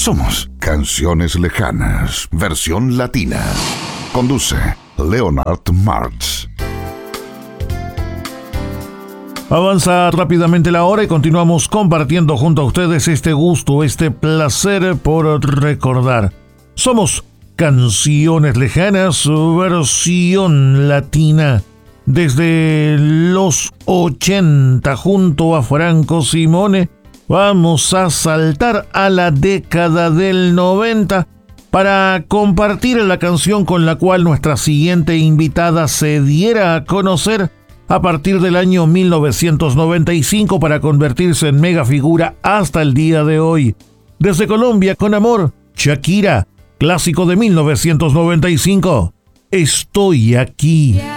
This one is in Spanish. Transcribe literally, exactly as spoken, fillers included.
Somos Canciones Lejanas, versión latina. Conduce Leonard Martz. Avanza rápidamente la hora y continuamos compartiendo junto a ustedes este gusto, este placer por recordar. Somos Canciones Lejanas, versión latina. Desde los ochenta, junto a Franco Simone, vamos a saltar a la década del noventa para compartir la canción con la cual nuestra siguiente invitada se diera a conocer a partir del año mil novecientos noventa y cinco para convertirse en mega figura hasta el día de hoy. Desde Colombia, con amor, Shakira, clásico de mil novecientos noventa y cinco. Estoy aquí.